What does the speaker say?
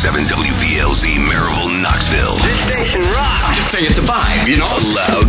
101.7 WVLZ, Maryville, Knoxville. This station rocks. Just say it's a vibe, you know? Loud